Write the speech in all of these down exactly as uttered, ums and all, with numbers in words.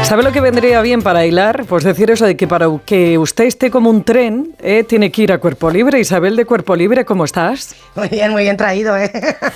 ¿Sabe lo que vendría bien para hilar? Pues decir eso de que para que usted esté como un tren, eh, tiene que ir a Cuerpo Libre. Isabel de Cuerpo Libre, ¿cómo estás? Muy bien, muy bien traído, ¿eh?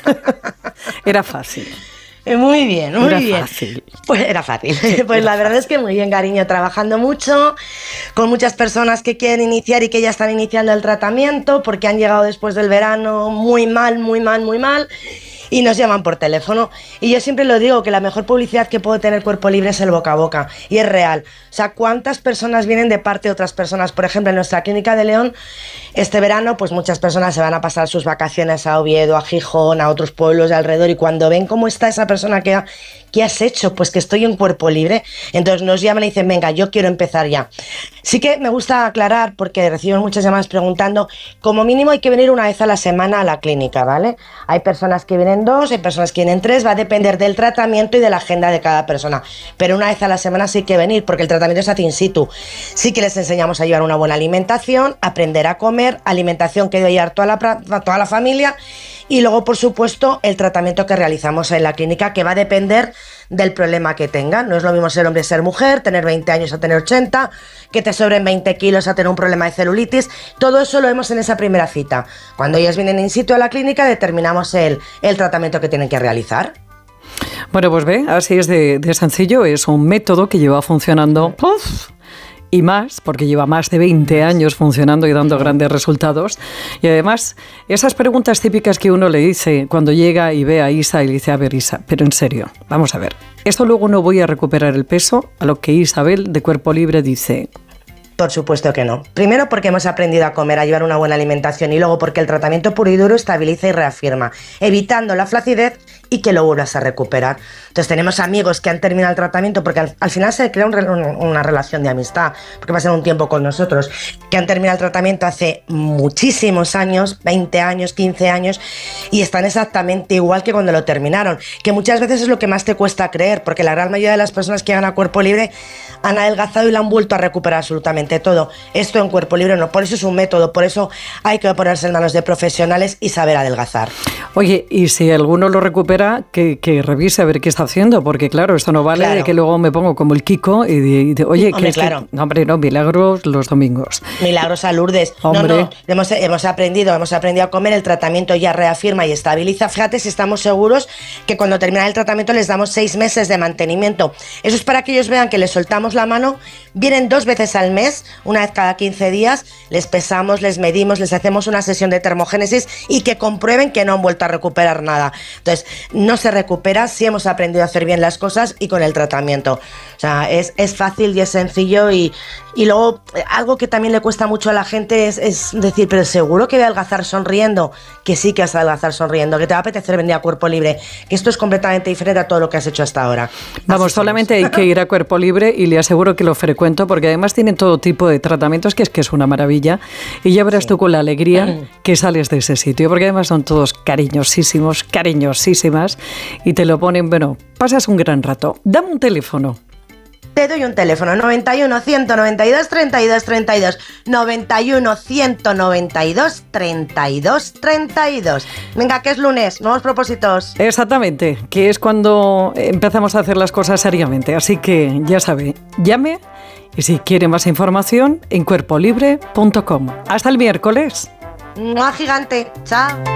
Era fácil. Muy bien, muy era bien. Fácil. Pues era fácil. Sí, pues era la verdad fácil. es que muy bien, cariño, trabajando mucho, con muchas personas que quieren iniciar y que ya están iniciando el tratamiento porque han llegado después del verano muy mal, muy mal, muy mal. Y nos llaman por teléfono. Y yo siempre lo digo, que la mejor publicidad que puede tener Cuerpo Libre es el boca a boca. Y es real. O sea, ¿cuántas personas vienen de parte de otras personas? Por ejemplo, en nuestra clínica de León, este verano, pues muchas personas se van a pasar sus vacaciones a Oviedo, a Gijón, a otros pueblos de alrededor. Y cuando ven cómo está esa persona, que ha, ¿qué has hecho? Pues que estoy en Cuerpo Libre. Entonces nos llaman y dicen, venga, yo quiero empezar ya. Sí que me gusta aclarar, porque recibimos muchas llamadas preguntando, como mínimo hay que venir una vez a la semana a la clínica, ¿vale? Hay personas que vienen dos, hay personas que vienen tres, va a depender del tratamiento y de la agenda de cada persona, pero una vez a la semana sí hay que venir porque el tratamiento se hace in situ. Sí que les enseñamos a llevar una buena alimentación, aprender a comer, alimentación que debe llevar toda la, toda la familia, y luego por supuesto el tratamiento que realizamos en la clínica, que va a depender del problema que tengan. No es lo mismo ser hombre y ser mujer, tener veinte años a tener ochenta, que te sobren veinte kilos a tener un problema de celulitis. Todo eso lo vemos en esa primera cita. Cuando ellos vienen in situ a la clínica, determinamos el, el tratamiento que tienen que realizar. Bueno, pues ve, así es de, de sencillo. Es un método que lleva funcionando ¡uf! Y más, porque lleva más de veinte años funcionando y dando grandes resultados. Y además, esas preguntas típicas que uno le dice cuando llega y ve a Isa y le dice, a ver, Isa, pero en serio, vamos a ver, ¿esto luego no voy a recuperar el peso? A lo que Isabel de Cuerpo Libre dice... Por supuesto que no. Primero porque hemos aprendido a comer, a llevar una buena alimentación, y luego porque el tratamiento puro y duro estabiliza y reafirma, evitando la flacidez y que lo vuelvas a recuperar. Entonces tenemos amigos que han terminado el tratamiento porque al, al final se crea un, un, una relación de amistad, porque pasan un tiempo con nosotros, que han terminado el tratamiento hace muchísimos años, veinte años, quince años, y están exactamente igual que cuando lo terminaron, que muchas veces es lo que más te cuesta creer, porque la gran mayoría de las personas que llegan a Cuerpo Libre han adelgazado y lo han vuelto a recuperar absolutamente todo. Esto en Cuerpo Libre no, por eso es un método, por eso hay que ponerse en manos de profesionales y saber adelgazar. Oye, y si alguno lo recupera, que, que revise a ver qué está haciendo, porque claro, esto no vale, claro, de que luego me pongo como el Kiko y de, y de oye, hombre, que es claro. que, no, hombre, no, milagros los domingos. Milagros a Lourdes. Hombre. No, no, hemos, hemos aprendido, hemos aprendido a comer, el tratamiento ya reafirma y estabiliza. Fíjate si estamos seguros que cuando termina el tratamiento les damos seis meses de mantenimiento. Eso es para que ellos vean que les soltamos la mano, vienen dos veces al mes, una vez cada quince días, les pesamos, les medimos, les hacemos una sesión de termogénesis y que comprueben que no han vuelto a recuperar nada. Entonces, no se recupera si hemos aprendido a hacer bien las cosas y con el tratamiento. O sea, es, es fácil y es sencillo. Y, y luego, algo que también le cuesta mucho a la gente es, es decir, pero seguro que voy a adelgazar sonriendo. Que sí que vas a adelgazar sonriendo, que te va a apetecer venir a Cuerpo Libre, que esto es completamente diferente a todo lo que has hecho hasta ahora. Vamos, Así solamente somos. hay que ir a Cuerpo Libre y le aseguro que lo frecuento, porque además tienen todo tipo de tratamientos, que es que es una maravilla, y ya verás sí. tú con la alegría que sales de ese sitio, porque además son todos cariñosísimos, cariñosísimas, y te lo ponen, bueno, pasas un gran rato. Dame un teléfono. Te doy un teléfono, noventa y uno, ciento noventa y dos, treinta y dos, treinta y dos, noventa y uno, ciento noventa y dos, treinta y dos, treinta y dos. Venga, que es lunes, nuevos propósitos. Exactamente, que es cuando empezamos a hacer las cosas seriamente, así que ya sabe, llame y si quiere más información en cuerpo libre punto com. Hasta el miércoles. ¡Mua, gigante! ¡Chao!